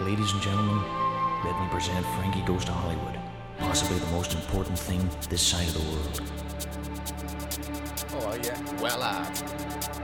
Ladies and gentlemen, let me present Frankie Goes to Hollywood. Possibly the most important thing this side of the world. Oh, yeah. Well,